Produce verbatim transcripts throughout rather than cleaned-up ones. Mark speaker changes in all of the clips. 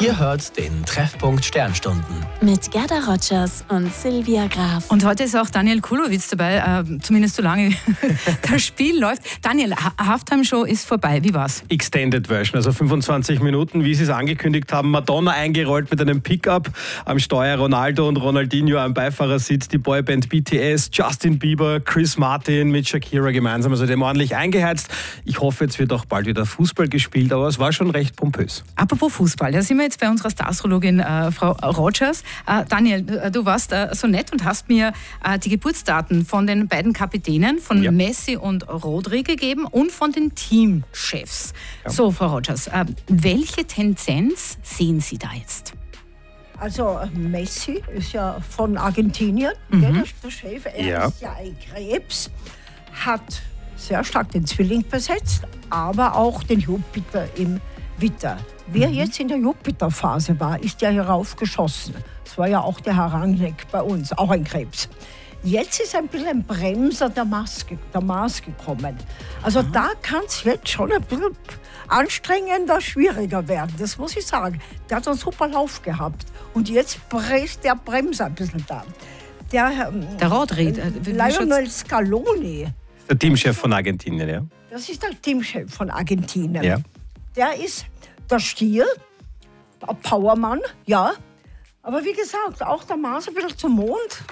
Speaker 1: Ihr hört den Treffpunkt Sternstunden.
Speaker 2: Mit Gerda Rogers und Silvia Graf.
Speaker 3: Und heute ist auch Daniel Kulowitz dabei, äh, zumindest solange das Spiel läuft. Daniel, ha- Halftime-Show ist vorbei. Wie war's?
Speaker 4: Extended Version, also fünfundzwanzig Minuten, wie sie es angekündigt haben. Madonna eingerollt mit einem Pickup, am Steuer Ronaldo und Ronaldinho am Beifahrersitz, die Boyband B T S, Justin Bieber, Chris Martin mit Shakira gemeinsam. Also die haben ordentlich eingeheizt. Ich hoffe, jetzt wird auch bald wieder Fußball gespielt, aber es war schon recht pompös.
Speaker 3: Apropos Fußball, da sind wir jetzt bei unserer Star-Astrologin äh, Frau Rogers. Äh, Daniel, du, du warst äh, so nett und hast mir äh, die Geburtsdaten von den beiden Kapitänen, von
Speaker 4: Ja.
Speaker 3: Messi und Rodri gegeben und von den Teamchefs.
Speaker 4: Ja.
Speaker 3: So, Frau Rogers, äh, welche Tendenz sehen Sie da jetzt?
Speaker 5: Also Messi ist ja von Argentinien,
Speaker 3: Mhm.
Speaker 5: der, der Chef. Er
Speaker 4: Ja.
Speaker 5: ist ja ein Krebs, hat sehr stark den Zwilling besetzt, aber auch den Jupiter im Widder. Wer
Speaker 3: Mhm.
Speaker 5: jetzt in der Jupiterphase war, ist ja hier raufgeschossen. Das war ja auch der Herr Rangnick bei uns, auch ein Krebs. Jetzt ist ein bisschen ein Bremser der Mars, ge- der Mars gekommen. Also da kann es jetzt schon ein bisschen anstrengender, schwieriger werden. Das muss ich sagen. Der hat einen super Lauf gehabt. Und jetzt bräst der Bremser ein bisschen da. Der, ähm,
Speaker 3: Der Rodri, äh, wie
Speaker 5: Lionel Scaloni,
Speaker 4: Der Teamchef von Argentinien, ja.
Speaker 5: das ist der Teamchef von Argentinien.
Speaker 4: Ja.
Speaker 5: Der ist der Stier, der Powermann, ja. Aber wie gesagt, auch der Mars ein bisschen zum Mond.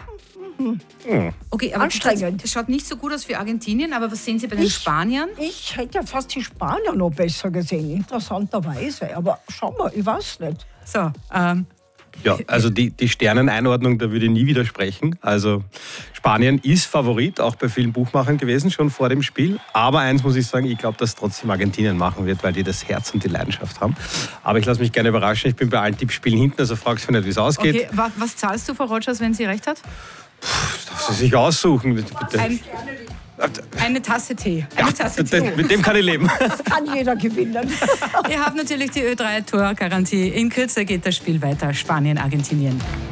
Speaker 3: Okay, aber
Speaker 5: Anstrengend.
Speaker 3: das schaut nicht so gut aus für Argentinien, aber was sehen Sie bei den
Speaker 5: Ich-
Speaker 3: Spaniern?
Speaker 5: Ich hätte ja fast die Spanier noch besser gesehen, interessanterweise. Aber schau mal, ich weiß nicht.
Speaker 3: So, ähm,
Speaker 4: Ja, also die, die Sterneneinordnung, da würde ich nie widersprechen. Also Spanien ist Favorit, auch bei vielen Buchmachern gewesen, schon vor dem Spiel. Aber eins muss ich sagen, ich glaube, dass trotzdem Argentinien machen wird, weil die das Herz und die Leidenschaft haben. Aber ich lasse mich gerne überraschen. Ich bin bei allen Tippspielen hinten, also fragst du nicht, wie es ausgeht.
Speaker 3: okay, wa- was zahlst du, Frau Rogers, wenn sie recht hat?
Speaker 4: Darf sie sich aussuchen, bitte. bitte.
Speaker 3: Ein, eine Tasse Tee. Eine
Speaker 4: Ja,
Speaker 3: Tasse
Speaker 4: mit dem-
Speaker 3: Tee.
Speaker 4: mit dem kann ich leben.
Speaker 5: Kann jeder gewinnen.
Speaker 3: Ihr habt natürlich die Ö drei Tor-Garantie. In Kürze geht das Spiel weiter. Spanien, Argentinien.